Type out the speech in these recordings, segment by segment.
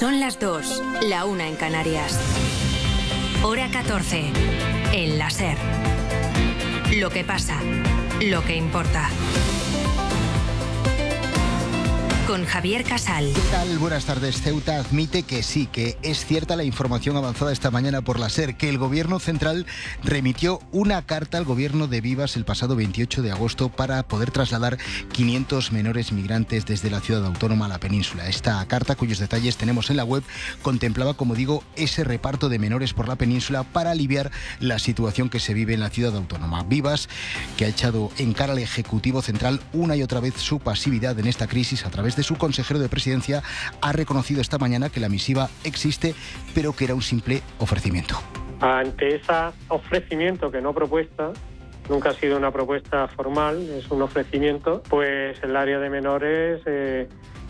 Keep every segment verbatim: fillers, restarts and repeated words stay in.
Son las dos, la una en Canarias. Hora catorce, en la SER. Lo que pasa, lo que importa. Con Javier Casal. ¿Qué tal? Buenas tardes. Ceuta admite que sí, que es cierta la información avanzada esta mañana por la SER, que el Gobierno Central remitió una carta al Gobierno de Vivas el pasado veintiocho de agosto para poder trasladar quinientos menores migrantes desde la ciudad autónoma a la península. Esta carta, cuyos detalles tenemos en la web, contemplaba, como digo, ese reparto de menores por la península para aliviar la situación que se vive en la ciudad autónoma. Vivas, que ha echado en cara al Ejecutivo Central una y otra vez su pasividad en esta crisis a través de su consejero de Presidencia, ha reconocido esta mañana que la misiva existe, pero que era un simple ofrecimiento. Ante ese ofrecimiento, que no propuesta, nunca ha sido una propuesta formal, es un ofrecimiento, pues el área de menores eh,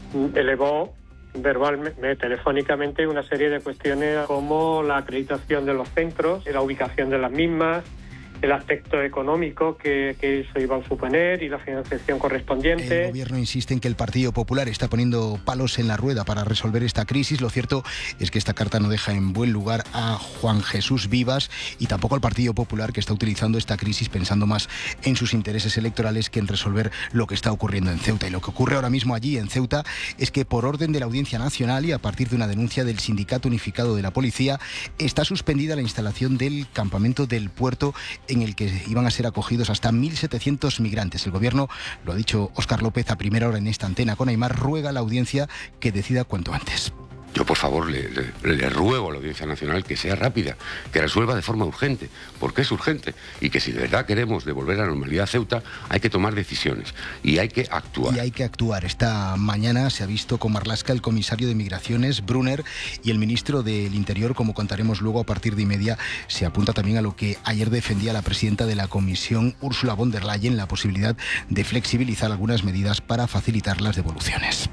elevó verbalmente, telefónicamente, una serie de cuestiones como la acreditación de los centros, la ubicación de las mismas, el aspecto económico que, que eso iba a suponer y la financiación correspondiente. El Gobierno insiste en que el Partido Popular está poniendo palos en la rueda para resolver esta crisis. Lo cierto es que esta carta no deja en buen lugar a Juan Jesús Vivas y tampoco al Partido Popular, que está utilizando esta crisis pensando más en sus intereses electorales que en resolver lo que está ocurriendo en Ceuta. Y lo que ocurre ahora mismo allí en Ceuta es que, por orden de la Audiencia Nacional y a partir de una denuncia del Sindicato Unificado de la Policía, está suspendida la instalación del campamento del puerto en el que iban a ser acogidos hasta mil setecientos migrantes. El Gobierno, lo ha dicho Óscar López a primera hora en esta antena con Aimar, ruega a la Audiencia que decida cuanto antes. Yo, por favor, le, le, le ruego a la Audiencia Nacional que sea rápida, que resuelva de forma urgente, porque es urgente, y que si de verdad queremos devolver la normalidad a Ceuta, hay que tomar decisiones y hay que actuar. Y hay que actuar. Esta mañana se ha visto con Marlaska el comisario de Migraciones, Brunner, y el ministro del Interior, como contaremos luego a partir de y media. Se apunta también a lo que ayer defendía la presidenta de la Comisión, Ursula von der Leyen, la posibilidad de flexibilizar algunas medidas para facilitar las devoluciones.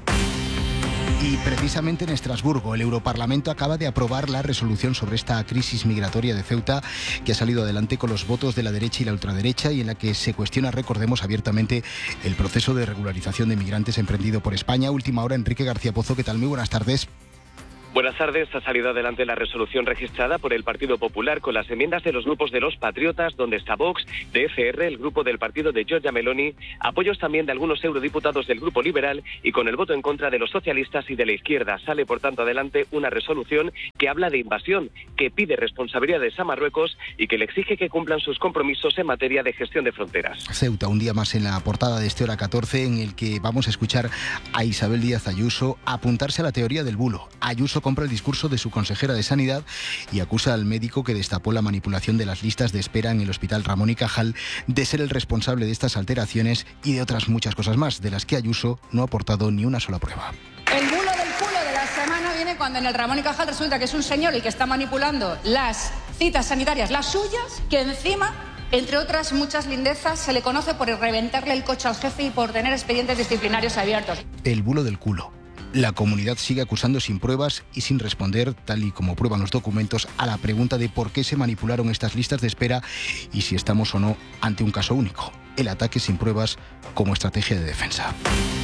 Y precisamente en Estrasburgo, el Europarlamento acaba de aprobar la resolución sobre esta crisis migratoria de Ceuta, que ha salido adelante con los votos de la derecha y la ultraderecha, y en la que se cuestiona, recordemos, abiertamente el proceso de regularización de migrantes emprendido por España. Última hora, Enrique García Pozo, ¿qué tal? Muy buenas tardes. Buenas tardes. Ha salido adelante la resolución registrada por el Partido Popular con las enmiendas de los grupos de los Patriotas, donde está Vox, de F R, el grupo del partido de Giorgia Meloni, apoyos también de algunos eurodiputados del Grupo Liberal y con el voto en contra de los socialistas y de la izquierda. Sale, por tanto, adelante una resolución que habla de invasión, que pide responsabilidades a Marruecos y que le exige que cumplan sus compromisos en materia de gestión de fronteras. Ceuta, un día más en la portada de este Hora catorce, en el que vamos a escuchar a Isabel Díaz Ayuso apuntarse a la teoría del bulo. Ayuso compra el discurso de su consejera de Sanidad y acusa al médico que destapó la manipulación de las listas de espera en el Hospital Ramón y Cajal de ser el responsable de estas alteraciones y de otras muchas cosas más, de las que Ayuso no ha aportado ni una sola prueba. El bulo del culo de la semana viene cuando en el Ramón y Cajal resulta que es un señor el que está manipulando las citas sanitarias, las suyas, que encima, entre otras muchas lindezas, se le conoce por reventarle el coche al jefe y por tener expedientes disciplinarios abiertos. El bulo del culo. La comunidad sigue acusando sin pruebas y sin responder, tal y como prueban los documentos, a la pregunta de por qué se manipularon estas listas de espera y si estamos o no ante un caso único. El ataque sin pruebas como estrategia de defensa.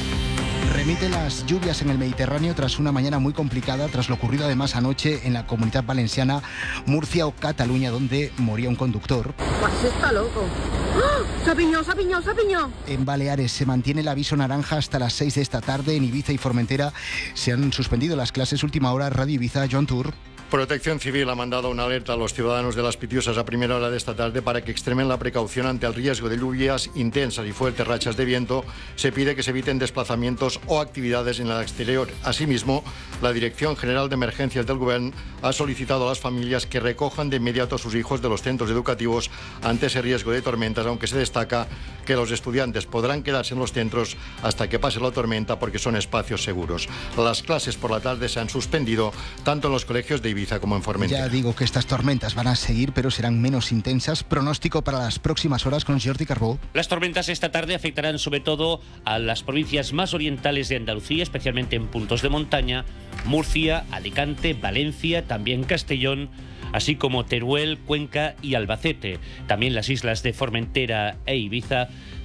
Remite las lluvias en el Mediterráneo tras una mañana muy complicada, tras lo ocurrido además anoche en la Comunidad Valenciana, Murcia o Cataluña, donde moría un conductor. Pues está loco. ¡Oh! ¡Se ha piñado, se ha piñado, se ha piñado! En Baleares se mantiene el aviso naranja hasta las seis de esta tarde. En Ibiza y Formentera se han suspendido las clases. Última hora, Radio Ibiza, John Tour. Protección Civil ha mandado una alerta a los ciudadanos de Las Pitiusas a primera hora de esta tarde para que extremen la precaución ante el riesgo de lluvias intensas y fuertes rachas de viento. Se pide que se eviten desplazamientos o actividades en el exterior. Asimismo, la Dirección General de Emergencias del Gobierno ha solicitado a las familias que recojan de inmediato a sus hijos de los centros educativos ante ese riesgo de tormentas, aunque se destaca que los estudiantes podrán quedarse en los centros hasta que pase la tormenta porque son espacios seguros. Las clases por la tarde se han suspendido tanto en los colegios de Ibiza como en Formentera. Ya digo que estas tormentas van a seguir, pero serán menos intensas. Pronóstico para las próximas horas con Jordi Carbó. Las tormentas esta tarde afectarán sobre todo a las provincias más orientales de Andalucía, especialmente en puntos de montaña, Murcia, Alicante, Valencia, también Castellón, así como Teruel, Cuenca y Albacete. También las islas de Formentera e Ibiza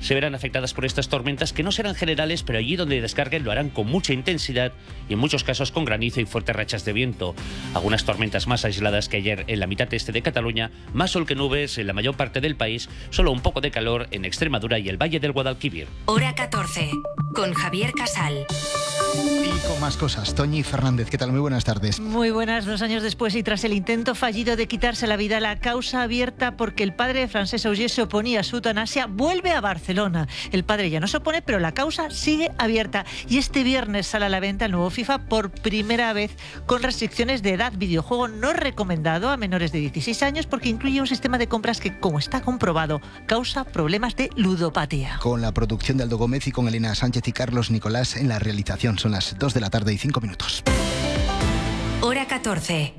se verán afectadas por estas tormentas, que no serán generales, pero allí donde descarguen lo harán con mucha intensidad y en muchos casos con granizo y fuertes rachas de viento. Algunas tormentas más aisladas que ayer en la mitad este de Cataluña, más sol que nubes en la mayor parte del país, solo un poco de calor en Extremadura y el Valle del Guadalquivir. Hora catorce, con Javier Casal. Y con más cosas, Toñi Fernández, ¿qué tal? Muy buenas tardes. Muy buenas, dos años después y tras el intento fallido de quitarse la vida, la causa abierta porque el padre de Francesc Auger se oponía a su eutanasia vuelve a Barcelona. El padre ya no se opone, pero la causa sigue abierta. Y este viernes sale a la venta el nuevo FIFA por primera vez con restricciones de edad. Videojuego no recomendado a menores de dieciséis años porque incluye un sistema de compras que, como está comprobado, causa problemas de ludopatía. Con la producción de Aldo Gómez y con Elena Sánchez y Carlos Nicolás en la realización. Son las dos de la tarde y cinco minutos. Hora catorce.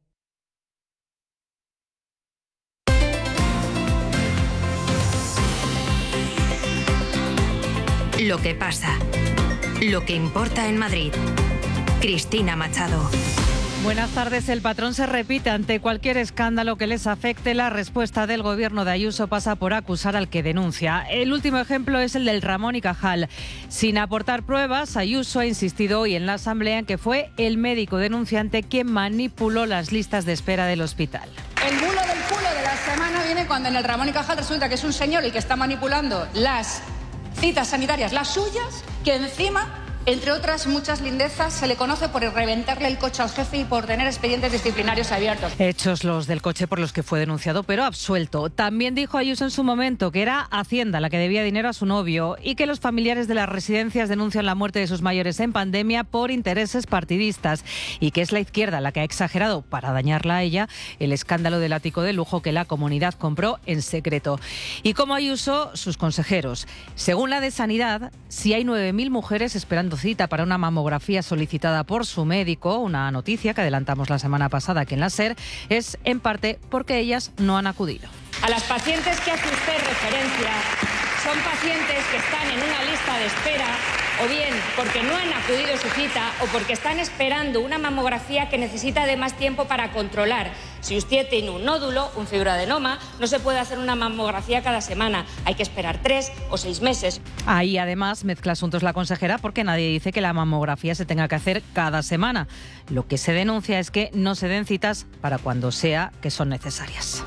Lo que pasa. Lo que importa en Madrid. Cristina Machado. Buenas tardes. El patrón se repite ante cualquier escándalo que les afecte. La respuesta del gobierno de Ayuso pasa por acusar al que denuncia. El último ejemplo es el del Ramón y Cajal. Sin aportar pruebas, Ayuso ha insistido hoy en la Asamblea en que fue el médico denunciante quien manipuló las listas de espera del hospital. El bulo del culo de la semana viene cuando en el Ramón y Cajal resulta que es un señor el que está manipulando las citas sanitarias, las suyas, que encima, entre otras muchas lindezas, se le conoce por reventarle el coche al jefe y por tener expedientes disciplinarios abiertos. Hechos los del coche por los que fue denunciado, pero absuelto. También dijo Ayuso en su momento que era Hacienda la que debía dinero a su novio y que los familiares de las residencias denuncian la muerte de sus mayores en pandemia por intereses partidistas y que es la izquierda la que ha exagerado, para dañarla a ella, el escándalo del ático de lujo que la comunidad compró en secreto. Y como Ayuso, sus consejeros. Según la de Sanidad, si hay nueve mil mujeres esperando cita para una mamografía solicitada por su médico, una noticia que adelantamos la semana pasada aquí en la SER, es en parte porque ellas no han acudido. A las pacientes que hace usted referencia son pacientes que están en una lista de espera o bien porque no han acudido a su cita o porque están esperando una mamografía que necesita de más tiempo para controlar. Si usted tiene un nódulo, un fibroadenoma, no se puede hacer una mamografía cada semana. Hay que esperar tres o seis meses. Ahí además mezcla asuntos la consejera porque nadie dice que la mamografía se tenga que hacer cada semana. Lo que se denuncia es que no se den citas para cuando sea que son necesarias.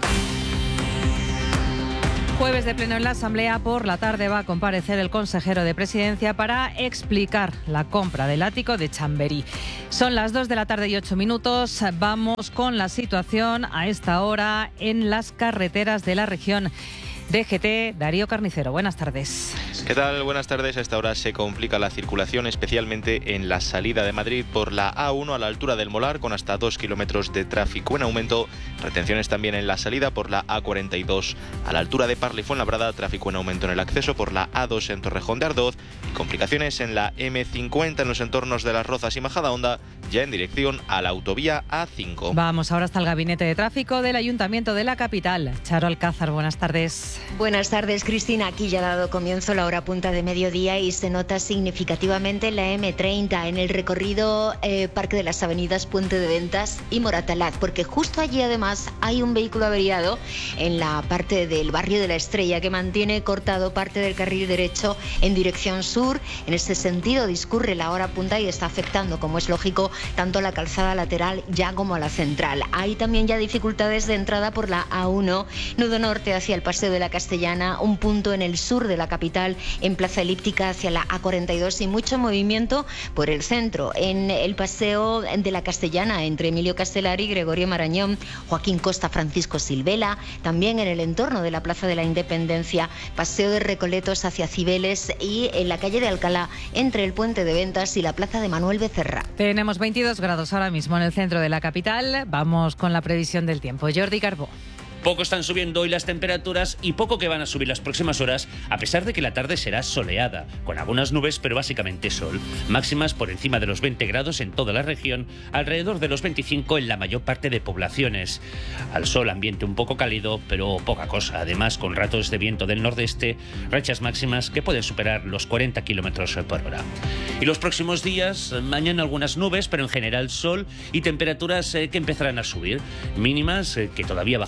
Jueves de pleno en la Asamblea. Por la tarde va a comparecer el consejero de Presidencia para explicar la compra del ático de Chamberí. Son las dos de la tarde y ocho minutos. Vamos con la situación a esta hora en las carreteras de la región. D G T, Darío Carnicero, buenas tardes. ¿Qué tal? Buenas tardes. A esta hora se complica la circulación, especialmente en la salida de Madrid por la A uno a la altura del Molar, con hasta dos kilómetros de tráfico en aumento. Retenciones también en la salida por la A cuarenta y dos a la altura de Parla y Fuenlabrada, tráfico en aumento en el acceso por la A dos en Torrejón de Ardoz y complicaciones en la eme cincuenta en los entornos de Las Rozas y Majadahonda, ya en dirección a la autovía A cinco. Vamos ahora hasta el Gabinete de Tráfico del Ayuntamiento de la capital. Charo Alcázar, buenas tardes. Buenas tardes, Cristina. Aquí ya ha dado comienzo la hora punta de mediodía y se nota significativamente la eme treinta en el recorrido eh, Parque de las Avenidas, Puente de Ventas y Moratalaz, porque justo allí además hay un vehículo averiado en la parte del barrio de la Estrella que mantiene cortado parte del carril derecho en dirección sur. En este sentido discurre la hora punta y está afectando, como es lógico, tanto a la calzada lateral ya como a la central. Hay también ya dificultades de entrada por la A uno, nudo norte hacia el Paseo de la Castellana, un punto en el sur de la capital, en Plaza Elíptica hacia la A cuarenta y dos y mucho movimiento por el centro, en el Paseo de la Castellana, entre Emilio Castellari, Gregorio Marañón, Joaquín Costa, Francisco Silvela, también en el entorno de la Plaza de la Independencia, Paseo de Recoletos hacia Cibeles y en la calle de Alcalá, entre el Puente de Ventas y la Plaza de Manuel Becerra. Tenemos veintidós grados ahora mismo en el centro de la capital. Vamos con la previsión del tiempo. Jordi Carbó. Poco están subiendo hoy las temperaturas y poco que van a subir las próximas horas, a pesar de que la tarde será soleada, con algunas nubes pero básicamente sol. Máximas por encima de los veinte grados en toda la región, alrededor de los veinticinco en la mayor parte de poblaciones. Al sol ambiente un poco cálido, pero poca cosa. Además, con ratos de viento del nordeste, rachas máximas que pueden superar los cuarenta kilómetros por hora. Y los próximos días, mañana algunas nubes, pero en general sol y temperaturas eh, que empezarán a subir. Mínimas eh, que todavía bajarán de los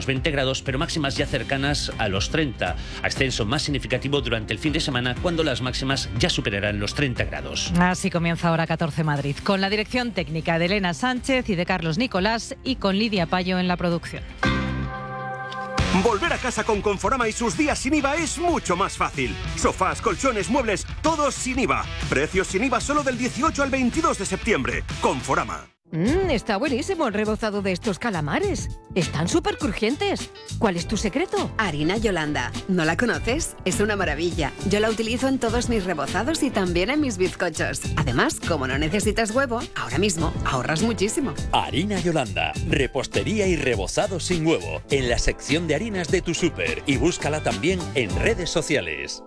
veinte grados, pero máximas ya cercanas a los treinta. Ascenso más significativo durante el fin de semana, cuando las máximas ya superarán los treinta grados. Así comienza Hora catorce Madrid, con la dirección técnica de Elena Sánchez y de Carlos Nicolás, y con Lidia Payo en la producción. Volver a casa con Conforama y sus días sin I V A es mucho más fácil. Sofás, colchones, muebles, todos sin I V A. Precios sin I V A solo del dieciocho al veintidós de septiembre. Conforama. Mmm, está buenísimo el rebozado de estos calamares. Están súper crujientes. ¿Cuál es tu secreto? Harina Yolanda. ¿No la conoces? Es una maravilla. Yo la utilizo en todos mis rebozados y también en mis bizcochos. Además, como no necesitas huevo, ahora mismo ahorras muchísimo. Harina Yolanda. Repostería y rebozado sin huevo. En la sección de harinas de tu súper. Y búscala también en redes sociales.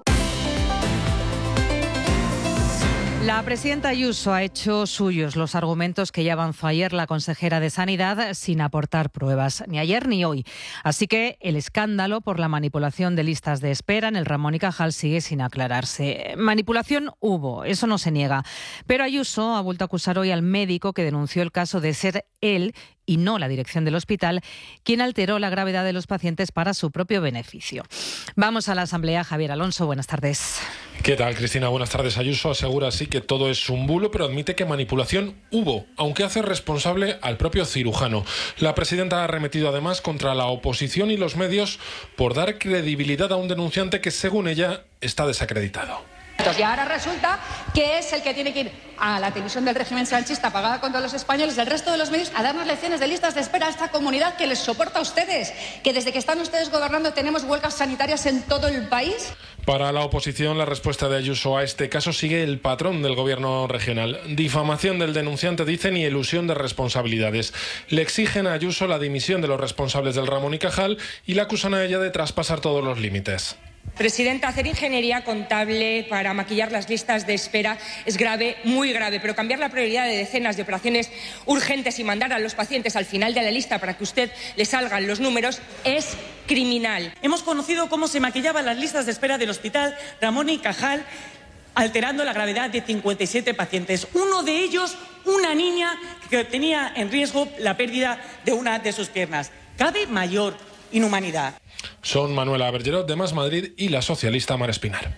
La presidenta Ayuso ha hecho suyos los argumentos que ya avanzó ayer la consejera de Sanidad sin aportar pruebas, ni ayer ni hoy. Así que el escándalo por la manipulación de listas de espera en el Ramón y Cajal sigue sin aclararse. Manipulación hubo, eso no se niega. Pero Ayuso ha vuelto a acusar hoy al médico que denunció el caso de ser él, y no la dirección del hospital, quien alteró la gravedad de los pacientes para su propio beneficio. Vamos a la Asamblea. Javier Alonso, buenas tardes. ¿Qué tal, Cristina? Buenas tardes. Ayuso asegura así que todo es un bulo, pero admite que manipulación hubo, aunque hace responsable al propio cirujano. La presidenta ha arremetido además contra la oposición y los medios por dar credibilidad a un denunciante que, según ella, está desacreditado. Y ahora resulta que es el que tiene que ir a la televisión del régimen sanchista pagada contra los españoles, del resto de los medios, a darnos lecciones de listas de espera a esta comunidad que les soporta a ustedes, que desde que están ustedes gobernando tenemos huelgas sanitarias en todo el país. Para la oposición, la respuesta de Ayuso a este caso sigue el patrón del gobierno regional. Difamación del denunciante, dicen, y elusión de responsabilidades. Le exigen a Ayuso la dimisión de los responsables del Ramón y Cajal y la acusan a ella de traspasar todos los límites. Presidenta, hacer ingeniería contable para maquillar las listas de espera es grave, muy grave, pero cambiar la prioridad de decenas de operaciones urgentes y mandar a los pacientes al final de la lista para que usted le salgan los números es criminal. Hemos conocido cómo se maquillaban las listas de espera del Hospital Ramón y Cajal, alterando la gravedad de cincuenta y siete pacientes. Uno de ellos, una niña que tenía en riesgo la pérdida de una de sus piernas. ¿Cabe mayor inhumanidad? Son Manuela Bergerot, de Más Madrid, y la socialista Mar Espinar.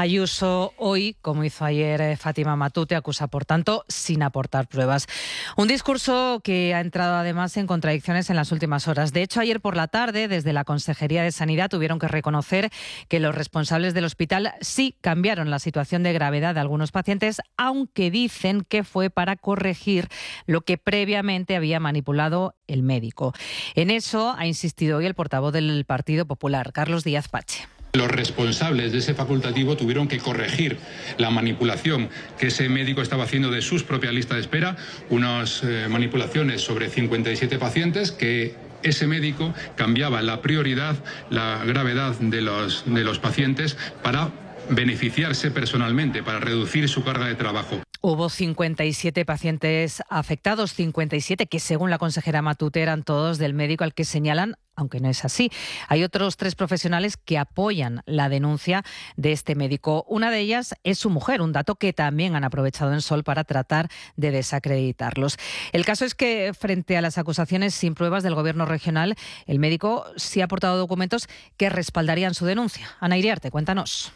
Ayuso hoy, como hizo ayer Fátima Matute, acusa, por tanto, sin aportar pruebas. Un discurso que ha entrado además en contradicciones en las últimas horas. De hecho, ayer por la tarde, desde la Consejería de Sanidad, tuvieron que reconocer que los responsables del hospital sí cambiaron la situación de gravedad de algunos pacientes, aunque dicen que fue para corregir lo que previamente había manipulado el médico. En eso ha insistido hoy el portavoz del Partido Popular, Carlos Díaz Pache. Los responsables de ese facultativo tuvieron que corregir la manipulación que ese médico estaba haciendo de sus propias listas de espera, unas eh, manipulaciones sobre cincuenta y siete pacientes que ese médico cambiaba la prioridad, la gravedad de los, de los pacientes para beneficiarse personalmente, para reducir su carga de trabajo. Hubo cincuenta y siete pacientes afectados, cincuenta y siete que según la consejera Matute eran todos del médico al que señalan, aunque no es así. Hay otros tres profesionales que apoyan la denuncia de este médico. Una de ellas es su mujer, un dato que también han aprovechado en Sol para tratar de desacreditarlos. El caso es que frente a las acusaciones sin pruebas del gobierno regional, el médico sí ha aportado documentos que respaldarían su denuncia. Ana Iriarte, cuéntanos.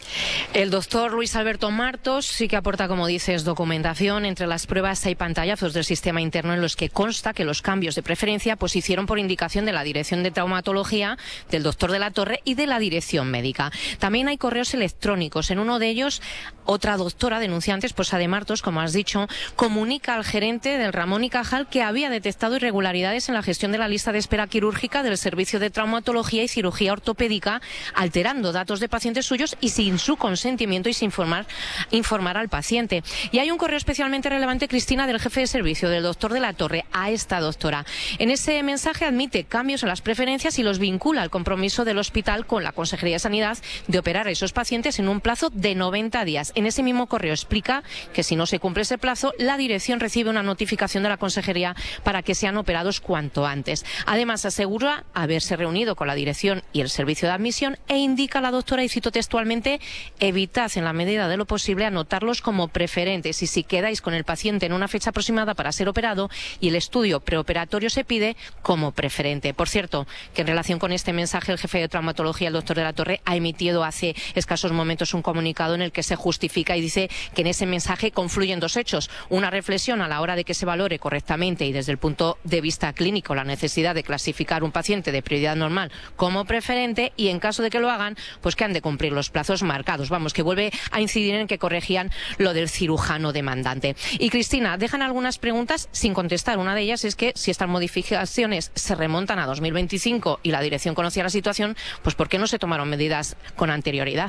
El doctor Luis Alberto Martos sí que aporta, como dices, documentación. Entre las pruebas hay pantallazos del sistema interno en los que consta que los cambios de preferencia pues hicieron por indicación de la Dirección de Traumatología, del doctor de la Torre y de la Dirección Médica. También hay correos electrónicos. En uno de ellos, otra doctora denunciante, esposa de Martos, como has dicho, comunica al gerente del Ramón y Cajal que había detectado irregularidades en la gestión de la lista de espera quirúrgica del Servicio de Traumatología y Cirugía Ortopédica, alterando datos de pacientes suyos y sin su consentimiento y sin informar, informar al paciente. Y hay un correo especialmente relevante, Cristina, del jefe de servicio, del doctor de la Torre, a esta doctora. En ese mensaje admite cambios en las preferencias y los vincula al compromiso del hospital con la Consejería de Sanidad de operar a esos pacientes en un plazo de noventa días. En ese mismo correo explica que si no se cumple ese plazo, la dirección recibe una notificación de la Consejería para que sean operados cuanto antes. Además, asegura haberse reunido con la dirección y el servicio de admisión e indica a la doctora, y cito textualmente, evitad en la medida de lo posible anotarlos como preferentes y si quedáis con el paciente en una fecha aproximada para ser operado y el estudio preoperatorio se pide como preferente. Por cierto, que en relación con este mensaje el jefe de traumatología, el doctor de la Torre, ha emitido hace escasos momentos un comunicado en el que se justifica y dice que en ese mensaje confluyen dos hechos. Una reflexión a la hora de que se valore correctamente y desde el punto de vista clínico la necesidad de clasificar un paciente de prioridad normal como preferente y en caso de que lo hagan, pues que han de cumplir los plazos marcados. Vamos, que vuelve a incidir en que corregían lo del cirujano demandante. Y Cristina, dejan algunas preguntas sin contestar. Una de ellas es que si estas modificaciones se remontan a dos mil veinticinco y la dirección conocía la situación, pues ¿por qué no se tomaron medidas con anterioridad?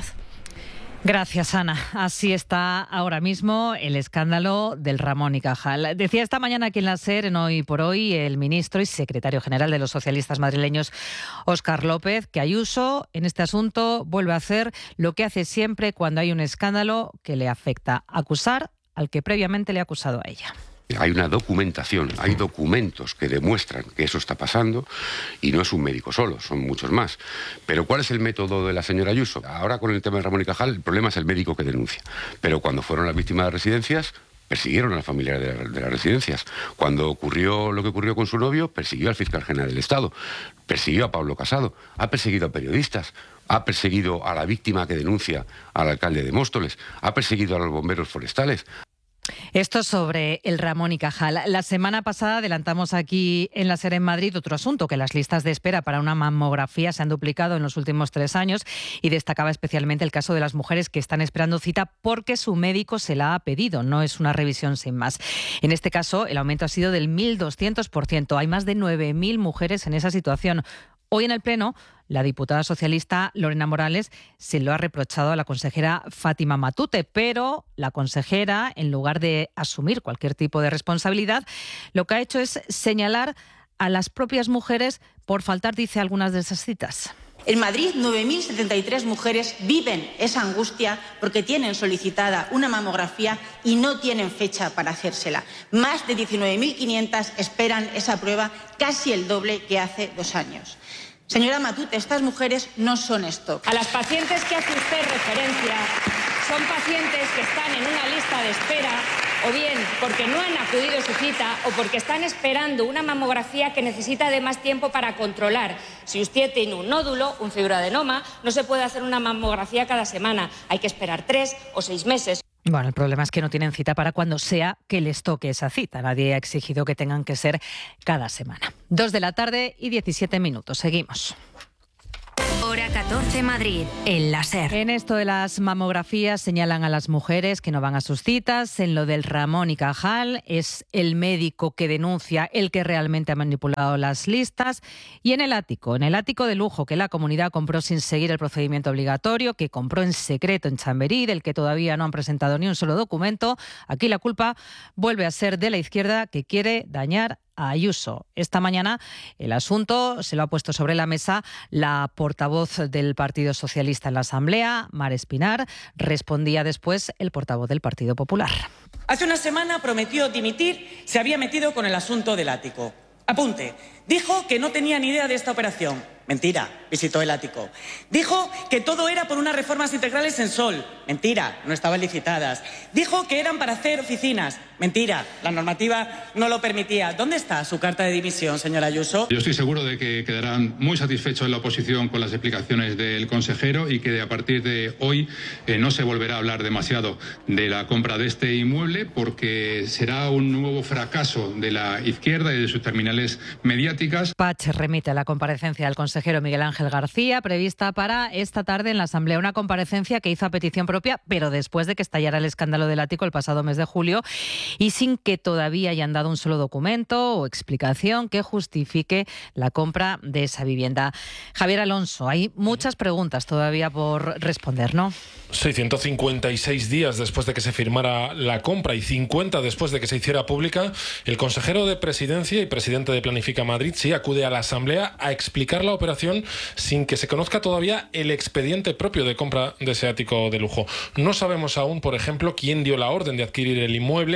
Gracias, Ana. Así está ahora mismo el escándalo del Ramón y Cajal. Decía esta mañana aquí en la SER, en Hoy por Hoy, el ministro y secretario general de los socialistas madrileños, Óscar López, que Ayuso en este asunto vuelve a hacer lo que hace siempre cuando hay un escándalo que le afecta: acusar al que previamente le ha acusado a ella. Hay una documentación, hay documentos que demuestran que eso está pasando y no es un médico solo, son muchos más. Pero ¿cuál es el método de la señora Ayuso? Ahora con el tema de Ramón y Cajal el problema es el médico que denuncia. Pero cuando fueron las víctimas de residencias, persiguieron a la familia de, la, de las residencias. Cuando ocurrió lo que ocurrió con su novio, persiguió al fiscal general del Estado, persiguió a Pablo Casado, ha perseguido a periodistas, ha perseguido a la víctima que denuncia al alcalde de Móstoles, ha perseguido a los bomberos forestales. Esto sobre el Ramón y Cajal. La semana pasada adelantamos aquí en la SER en Madrid otro asunto, que las listas de espera para una mamografía se han duplicado en los últimos tres años y destacaba especialmente el caso de las mujeres que están esperando cita porque su médico se la ha pedido, no es una revisión sin más. En este caso, el aumento ha sido del mil doscientos por ciento. Hay más de nueve mil mujeres en esa situación. Hoy en el Pleno, la diputada socialista Lorena Morales se lo ha reprochado a la consejera Fátima Matute, pero la consejera, en lugar de asumir cualquier tipo de responsabilidad, lo que ha hecho es señalar a las propias mujeres por faltar, dice, algunas de esas citas. En Madrid, nueve mil setenta y tres mujeres viven esa angustia porque tienen solicitada una mamografía y no tienen fecha para hacérsela. Más de diecinueve mil quinientas esperan esa prueba, casi el doble que hace dos años. Señora Matute, estas mujeres no son stock. A las pacientes que hace usted referencia son pacientes que están en una lista de espera o bien porque no han acudido a su cita o porque están esperando una mamografía que necesita de más tiempo para controlar. Si usted tiene un nódulo, un fibroadenoma, no se puede hacer una mamografía cada semana. Hay que esperar tres o seis meses. Bueno, el problema es que no tienen cita para cuando sea que les toque esa cita. Nadie ha exigido que tengan que ser cada semana. Dos de la tarde y diecisiete minutos. Seguimos. Hora catorce Madrid, en la SER. En esto de las mamografías señalan a las mujeres que no van a sus citas. En lo del Ramón y Cajal es el médico que denuncia el que realmente ha manipulado las listas. Y en el ático, en el ático de lujo que la comunidad compró sin seguir el procedimiento obligatorio, que compró en secreto en Chamberí, del que todavía no han presentado ni un solo documento, aquí la culpa vuelve a ser de la izquierda, que quiere dañar a Ayuso. Esta mañana el asunto se lo ha puesto sobre la mesa la portavoz del Partido Socialista en la Asamblea, Mar Espinar. Respondía después el portavoz del Partido Popular. Hace una semana prometió dimitir, se había metido con el asunto del ático. Apunte, dijo que no tenía ni idea de esta operación. Mentira, visitó el ático. Dijo que todo era por unas reformas integrales en Sol. Mentira, no estaban licitadas. Dijo que eran para hacer oficinas. Mentira, la normativa no lo permitía. ¿Dónde está su carta de dimisión, señora Ayuso? Yo estoy seguro de que quedarán muy satisfechos en la oposición con las explicaciones del consejero y que a partir de hoy eh, no se volverá a hablar demasiado de la compra de este inmueble porque será un nuevo fracaso de la izquierda y de sus terminales mediáticas. Pach remite a la comparecencia del consejero Miguel Ángel García, prevista para esta tarde en la Asamblea. Una comparecencia que hizo a petición propia, pero después de que estallara el escándalo del ático el pasado mes de julio y sin que todavía hayan dado un solo documento o explicación que justifique la compra de esa vivienda. Javier Alonso, hay muchas preguntas todavía por responder, ¿no? Sí, ciento cincuenta y seis días después de que se firmara la compra y cincuenta después de que se hiciera pública, el consejero de Presidencia y presidente de Planifica Madrid sí acude a la Asamblea a explicar la operación sin que se conozca todavía el expediente propio de compra de ese ático de lujo. No sabemos aún, por ejemplo, quién dio la orden de adquirir el inmueble,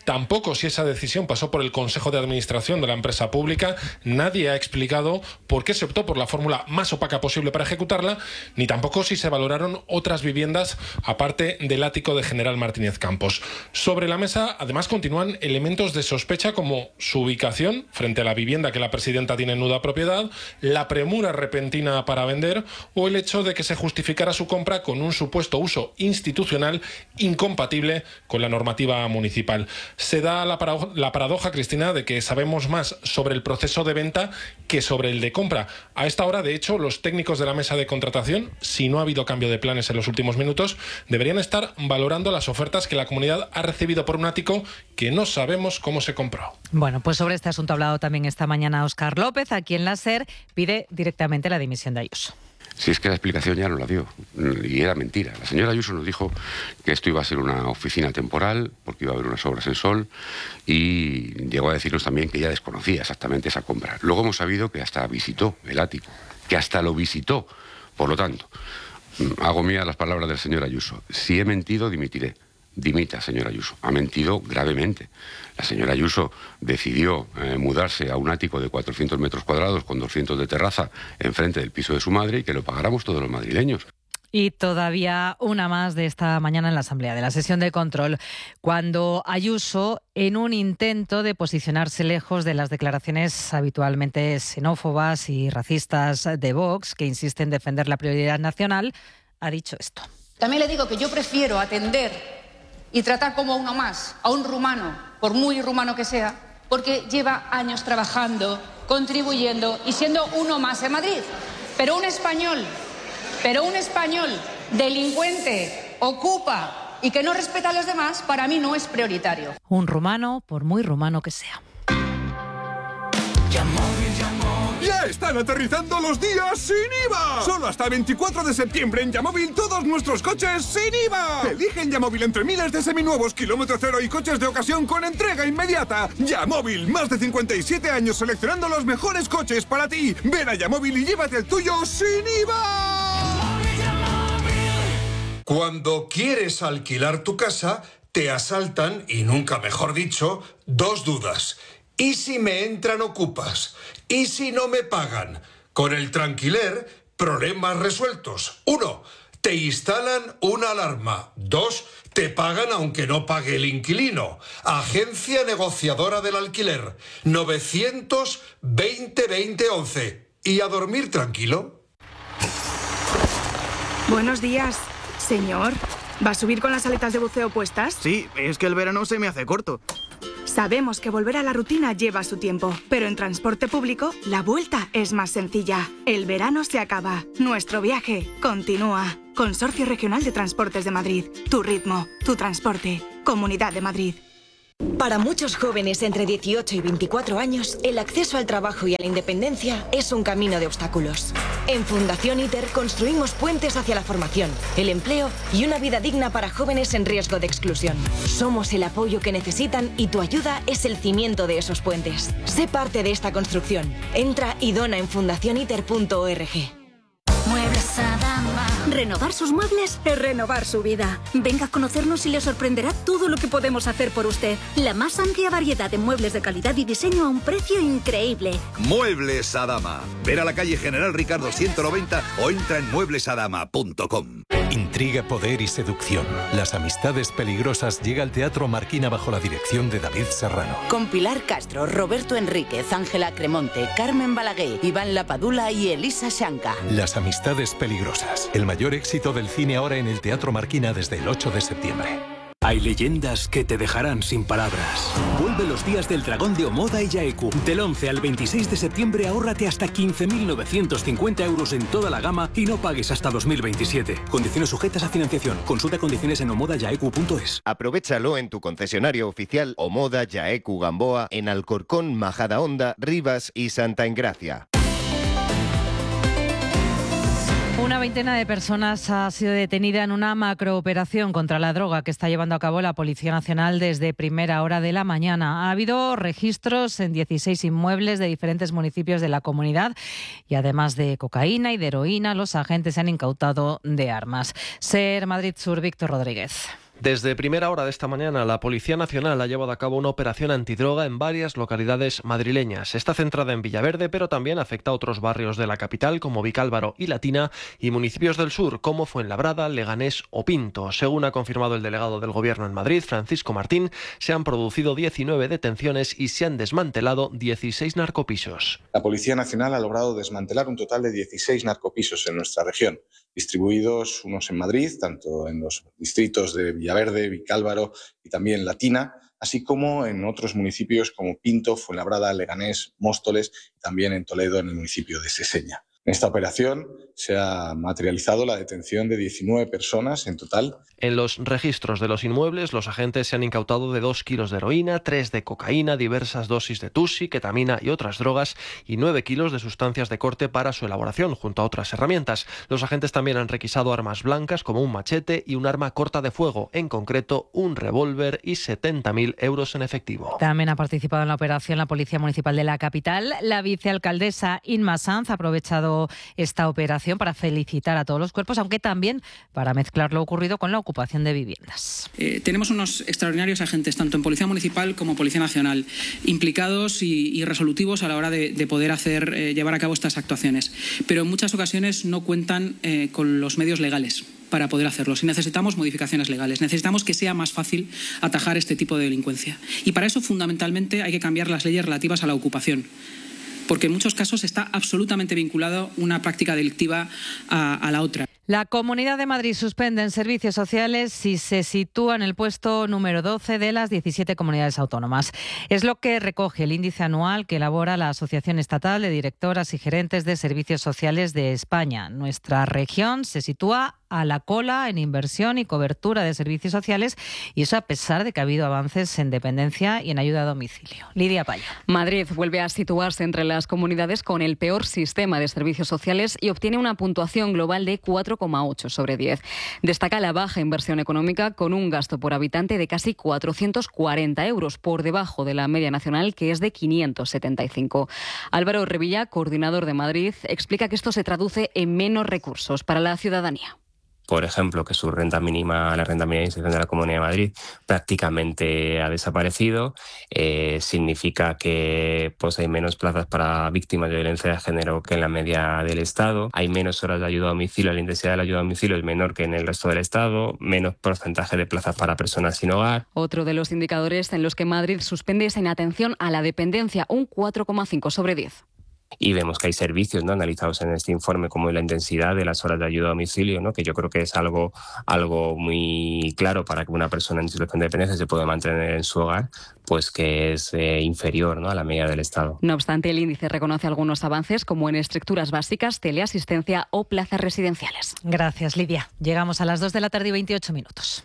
tampoco si esa decisión pasó por el Consejo de Administración de la empresa pública. Nadie ha explicado por qué se optó por la fórmula más opaca posible para ejecutarla, ni tampoco si se valoraron otras viviendas aparte del ático de General Martínez Campos. Sobre la mesa, además, continúan elementos de sospecha como su ubicación frente a la vivienda que la presidenta tiene en nuda propiedad, la premura repentina para vender o el hecho de que se justificara su compra con un supuesto uso institucional incompatible con la normativa municipal. Se da la, para- la paradoja, Cristina, de que sabemos más sobre el proceso de venta que sobre el de compra. A esta hora, de hecho, los técnicos de la mesa de contratación, si no ha habido cambio de planes en los últimos minutos, deberían estar valorando las ofertas que la comunidad ha recibido por un ático que no sabemos cómo se compró. Bueno, pues sobre este asunto ha hablado también esta mañana Óscar López, a quien la SER pide directamente la dimisión de Ayuso. Si es que la explicación ya no la dio, y era mentira. La señora Ayuso nos dijo que esto iba a ser una oficina temporal, porque iba a haber unas obras en Sol, y llegó a decirnos también que ella desconocía exactamente esa compra. Luego hemos sabido que hasta visitó el ático, que hasta lo visitó. Por lo tanto, hago mías las palabras del señor Ayuso. Si he mentido, dimitiré. Dimita, señora Ayuso. Ha mentido gravemente. La señora Ayuso decidió eh, mudarse a un ático de cuatrocientos metros cuadrados con doscientos de terraza enfrente del piso de su madre y que lo pagáramos todos los madrileños. Y todavía una más de esta mañana en la Asamblea, de la sesión de control, cuando Ayuso, en un intento de posicionarse lejos de las declaraciones habitualmente xenófobas y racistas de Vox, que insiste en defender la prioridad nacional, ha dicho esto. También le digo que yo prefiero atender y tratar como uno más a un rumano, por muy rumano que sea, porque lleva años trabajando, contribuyendo y siendo uno más en Madrid. Pero un español, pero un español delincuente, ocupa y que no respeta a los demás, para mí no es prioritario. Un rumano, por muy rumano que sea. ¡Ya están aterrizando los días sin I V A! Solo hasta veinticuatro de septiembre en Yamóvil todos nuestros coches sin I V A. Elige en Yamóvil entre miles de seminuevos, kilómetro cero y coches de ocasión con entrega inmediata. Yamóvil, más de cincuenta y siete años seleccionando los mejores coches para ti. Ven a Yamóvil y llévate el tuyo sin I V A. Cuando quieres alquilar tu casa, te asaltan, y nunca mejor dicho, dos dudas. ¿Y si me entran ocupas? ¿Y si no me pagan? Con el Tranquiler, problemas resueltos. Uno, te instalan una alarma. Dos, te pagan aunque no pague el inquilino. Agencia negociadora del alquiler. novecientos veinte veinte once. ¿Y a dormir tranquilo? Buenos días, señor. ¿Va a subir con las aletas de buceo puestas? Sí, es que el verano se me hace corto. Sabemos que volver a la rutina lleva su tiempo, pero en transporte público la vuelta es más sencilla. El verano se acaba, nuestro viaje continúa. Consorcio Regional de Transportes de Madrid. Tu ritmo, tu transporte. Comunidad de Madrid. Para muchos jóvenes entre dieciocho y veinticuatro años, el acceso al trabajo y a la independencia es un camino de obstáculos. En Fundación ITER construimos puentes hacia la formación, el empleo y una vida digna para jóvenes en riesgo de exclusión. Somos el apoyo que necesitan y tu ayuda es el cimiento de esos puentes. Sé parte de esta construcción. Entra y dona en fundación iter punto org. Muebles Adama. Renovar sus muebles es renovar su vida. Venga a conocernos y le sorprenderá todo lo que podemos hacer por usted. La más amplia variedad de muebles de calidad y diseño a un precio increíble. Muebles Adama. Ver a la calle General Ricardo ciento noventa o entra en muebles adama punto com. Intriga, poder y seducción. Las amistades peligrosas llega al Teatro Marquina bajo la dirección de David Serrano. Con Pilar Castro, Roberto Enríquez, Ángela Cremonte, Carmen Balaguer, Iván Lapadula y Elisa Shanka. Las amistades peligrosas. El mayor éxito del cine ahora en el Teatro Marquina desde el ocho de septiembre. Hay leyendas que te dejarán sin palabras. Vuelve los días del dragón de Omoda y Yaeku. Del once al veintiséis de septiembre ahórrate hasta quince mil novecientos cincuenta euros en toda la gama y no pagues hasta dos mil veintisiete. Condiciones sujetas a financiación. Consulta condiciones en omoda yaeku punto es. Aprovechalo en tu concesionario oficial Omoda Yaeku Gamboa en Alcorcón, Majadahonda, Rivas y Santa Engracia. Una veintena de personas ha sido detenida en una macrooperación contra la droga que está llevando a cabo la Policía Nacional desde primera hora de la mañana. Ha habido registros en dieciséis inmuebles de diferentes municipios de la comunidad y además de cocaína y de heroína, los agentes se han incautado de armas. SER Madrid Sur, Víctor Rodríguez. Desde primera hora de esta mañana, la Policía Nacional ha llevado a cabo una operación antidroga en varias localidades madrileñas. Está centrada en Villaverde, pero también afecta a otros barrios de la capital, como Vicálvaro y Latina, y municipios del sur, como Fuenlabrada, Leganés o Pinto. Según ha confirmado el delegado del Gobierno en Madrid, Francisco Martín, se han producido diecinueve detenciones y se han desmantelado dieciséis narcopisos. La Policía Nacional ha logrado desmantelar un total de dieciséis narcopisos en nuestra región, distribuidos unos en Madrid, tanto en los distritos de Villaverde, Vicálvaro y también Latina, así como en otros municipios como Pinto, Fuenlabrada, Leganés, Móstoles y también en Toledo, en el municipio de Seseña. En esta operación se ha materializado la detención de diecinueve personas en total. En los registros de los inmuebles, los agentes se han incautado de dos kilos de heroína, tres de cocaína, diversas dosis de tusi, ketamina y otras drogas y nueve kilos de sustancias de corte para su elaboración, junto a otras herramientas. Los agentes también han requisado armas blancas como un machete y un arma corta de fuego, en concreto un revólver y setenta mil euros en efectivo. También ha participado en la operación la Policía Municipal de la capital. La vicealcaldesa Inma Sanz ha aprovechado esta operación para felicitar a todos los cuerpos, aunque también para mezclar lo ocurrido con la ocupación de viviendas. Eh, tenemos unos extraordinarios agentes, tanto en Policía Municipal como Policía Nacional, implicados y, y resolutivos a la hora de, de poder hacer, eh, llevar a cabo estas actuaciones. Pero en muchas ocasiones no cuentan eh, con los medios legales para poder hacerlo. Si necesitamos modificaciones legales, necesitamos que sea más fácil atajar este tipo de delincuencia. Y para eso, fundamentalmente, hay que cambiar las leyes relativas a la ocupación, porque en muchos casos está absolutamente vinculado una práctica delictiva a, a la otra. La Comunidad de Madrid suspende en servicios sociales si se sitúa en el puesto número doce de las diecisiete comunidades autónomas. Es lo que recoge el índice anual que elabora la Asociación Estatal de Directoras y Gerentes de Servicios Sociales de España. Nuestra región se sitúa a la cola en inversión y cobertura de servicios sociales, y eso a pesar de que ha habido avances en dependencia y en ayuda a domicilio. Lidia Paya. Madrid vuelve a situarse entre las comunidades con el peor sistema de servicios sociales y obtiene una puntuación global de cuatro coma ocho sobre diez. Destaca la baja inversión económica, con un gasto por habitante de casi cuatrocientos cuarenta euros, por debajo de la media nacional, que es de quinientos setenta y cinco. Álvaro Revilla, coordinador de Madrid, explica que esto se traduce en menos recursos para la ciudadanía. Por ejemplo, que su renta mínima, la renta mínima de inserción de la Comunidad de Madrid, prácticamente ha desaparecido. Eh, significa que pues hay menos plazas para víctimas de violencia de género que en la media del Estado. Hay menos horas de ayuda a domicilio. La intensidad de la ayuda a domicilio es menor que en el resto del Estado. Menos porcentaje de plazas para personas sin hogar. Otro de los indicadores en los que Madrid suspende es en atención a la dependencia, un cuatro coma cinco sobre diez. Y vemos que hay servicios, ¿no?, analizados en este informe, como la intensidad de las horas de ayuda a domicilio, ¿no?, que yo creo que es algo, algo muy claro para que una persona en situación de dependencia se pueda mantener en su hogar, pues que es eh, inferior, ¿no?, a la media del Estado. No obstante, el índice reconoce algunos avances, como en estructuras básicas, teleasistencia o plazas residenciales. Gracias, Lidia. Llegamos a las dos de la tarde y veintiocho minutos.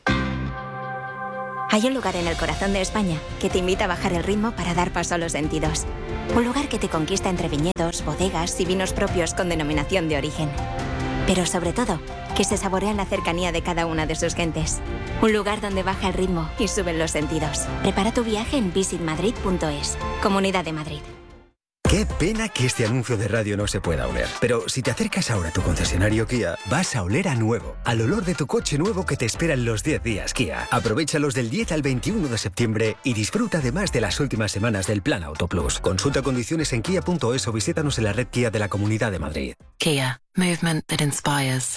Hay un lugar en el corazón de España que te invita a bajar el ritmo para dar paso a los sentidos. Un lugar que te conquista entre viñedos, bodegas y vinos propios con denominación de origen. Pero sobre todo, que se saborea en la cercanía de cada una de sus gentes. Un lugar donde baja el ritmo y suben los sentidos. Prepara tu viaje en visit madrid punto es. Comunidad de Madrid. Qué pena que este anuncio de radio no se pueda oler. Pero si te acercas ahora a tu concesionario Kia, vas a oler a nuevo. Al olor de tu coche nuevo que te espera en los diez días Kia. Aprovéchalos del diez al veintiuno de septiembre y disfruta además de las últimas semanas del Plan Auto Plus. Consulta condiciones en kia punto es o visítanos en la red Kia de la Comunidad de Madrid. Kia. Movement that inspires.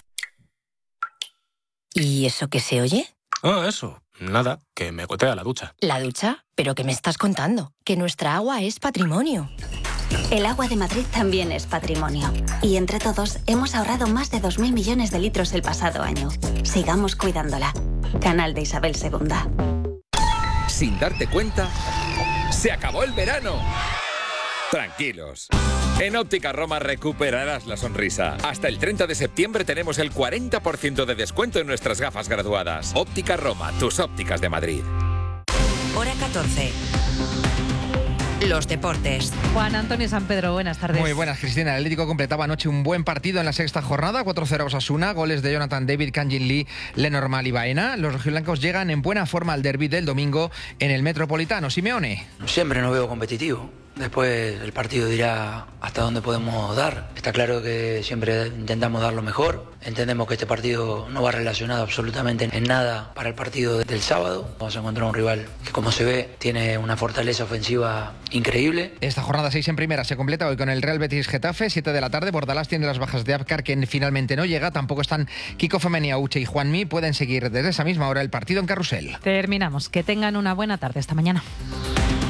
¿Y eso qué se oye? Ah, eso. Nada, que me gotea la ducha. ¿La ducha? ¿Pero qué me estás contando? Que nuestra agua es patrimonio. El agua de Madrid también es patrimonio. Y entre todos hemos ahorrado más de dos mil millones de litros el pasado año. Sigamos cuidándola. Canal de Isabel segunda. Sin darte cuenta, ¡se acabó el verano! Tranquilos. En Óptica Roma recuperarás la sonrisa. Hasta el treinta de septiembre tenemos el cuarenta por ciento de descuento en nuestras gafas graduadas. Óptica Roma, tus ópticas de Madrid. Hora catorce. Los deportes. Juan Antonio San Pedro, buenas tardes. Muy buenas, Cristina. El Atlético completaba anoche un buen partido en la sexta jornada, cuatro cero a Osasuna, goles de Jonathan David, Kangin Lee, Lenormand y Baena. Los rojiblancos llegan en buena forma al derbi del domingo en el Metropolitano. Simeone. Siempre nos veo competitivo. Después el partido dirá hasta dónde podemos dar. Está claro que siempre intentamos dar lo mejor. Entendemos que este partido no va relacionado absolutamente en nada para el partido del sábado. Vamos a encontrar un rival que, como se ve, tiene una fortaleza ofensiva increíble. Esta jornada seis en primera se completa hoy con el Real Betis Getafe, siete de la tarde. Bordalás tiene las bajas de Abkar, que finalmente no llega. Tampoco están Kiko Femenia, Uche y Juanmi. Pueden seguir desde esa misma hora el partido en Carrusel. Terminamos. Que tengan una buena tarde. Hasta mañana.